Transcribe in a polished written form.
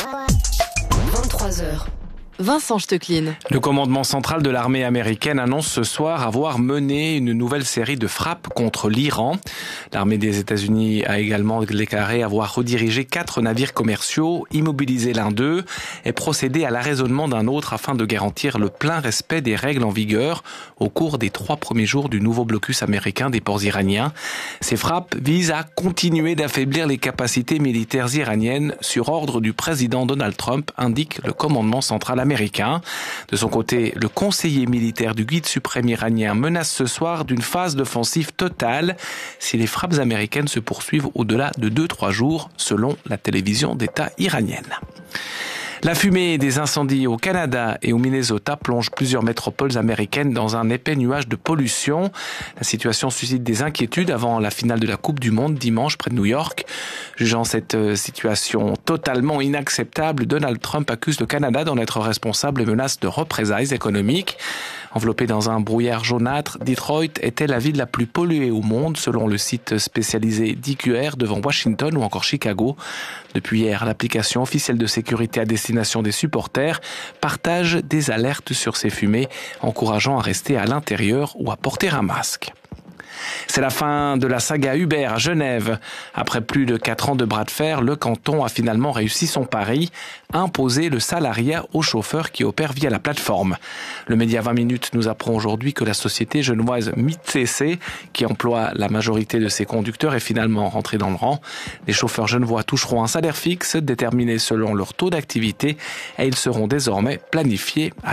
23h. Vincent Stecklin. Le commandement central de l'armée américaine annonce ce soir avoir mené une nouvelle série de frappes contre l'Iran. L'armée des États-Unis a également déclaré avoir redirigé 4 navires commerciaux, immobilisé l'un d'eux et procédé à l'arraisonnement d'un autre afin de garantir le plein respect des règles en vigueur au cours des 3 premiers jours du nouveau blocus américain des ports iraniens. Ces frappes visent à continuer d'affaiblir les capacités militaires iraniennes sur ordre du président Donald Trump, indique le commandement central américain. De son côté, le conseiller militaire du guide suprême iranien menace ce soir d'une phase d'offensive totale si les frappes américaines se poursuivent au-delà de 2-3 jours, selon la télévision d'État iranienne. La fumée des incendies au Canada et au Minnesota plonge plusieurs métropoles américaines dans un épais nuage de pollution. La situation suscite des inquiétudes avant la finale de la Coupe du Monde dimanche près de New York. Jugeant cette situation totalement inacceptable, Donald Trump accuse le Canada d'en être responsable et menace de représailles économiques. Enveloppé dans un brouillard jaunâtre, Detroit était la ville la plus polluée au monde, selon le site spécialisé DQR, devant Washington ou encore Chicago. Depuis hier, l'application officielle de sécurité à destination des supporters partage des alertes sur ces fumées, encourageant à rester à l'intérieur ou à porter un masque. C'est la fin de la saga Uber à Genève. Après plus de 4 ans de bras de fer, le canton a finalement réussi son pari, imposer le salariat aux chauffeurs qui opèrent via la plateforme. Le média 20 minutes nous apprend aujourd'hui que la société genevoise MITCC, qui emploie la majorité de ses conducteurs, est finalement rentrée dans le rang. Les chauffeurs genevois toucheront un salaire fixe déterminé selon leur taux d'activité et ils seront désormais planifiés à